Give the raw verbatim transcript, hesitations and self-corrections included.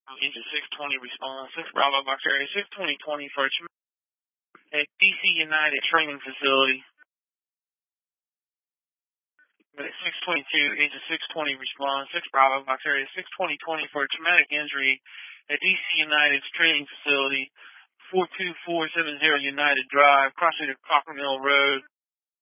Engine six twenty response, six Bravo Box Area six twenty twenty for at D C United Training Facility. six twenty-two, Engine six twenty response, six Bravo Box Area six twenty twenty for a traumatic injury at D C United's Training Facility, four two four seven zero United Drive, crossing the Copper Mill Road.